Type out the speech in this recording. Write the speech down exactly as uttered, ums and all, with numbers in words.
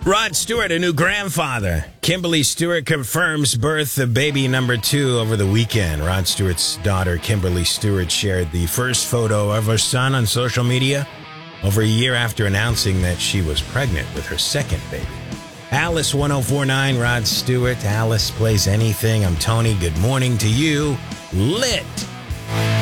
Rod Stewart, a new grandfather. Kimberly Stewart confirms birth of baby number two over the weekend. Rod Stewart's daughter, Kimberly Stewart, shared the first photo of her son on social media over a year after announcing that she was pregnant with her second baby. Alice one oh four point nine, Rod Stewart. Alice plays anything. I'm Tony. Good morning to you. Lit.